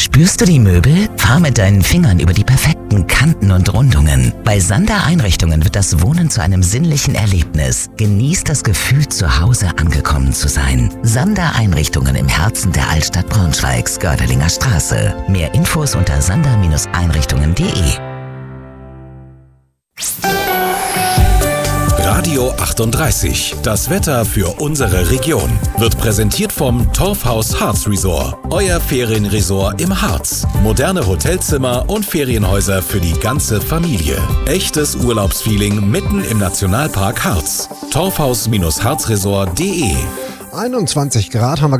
Spürst du die Möbel? Fahr mit deinen Fingern über die perfekten Kanten und Rundungen. Bei Sander Einrichtungen wird das Wohnen zu einem sinnlichen Erlebnis. Genieß das Gefühl, zu Hause angekommen zu sein. Sander Einrichtungen im Herzen der Altstadt Braunschweigs, Gördelinger Straße. Mehr Infos unter sander-einrichtungen.de. Radio 38, das Wetter für unsere Region, wird präsentiert vom Torfhaus Harz Resort, euer Ferienresort im Harz. Moderne Hotelzimmer und Ferienhäuser für die ganze Familie. Echtes Urlaubsfeeling mitten im Nationalpark Harz. Torfhaus-harzresort.de. 21 Grad haben wir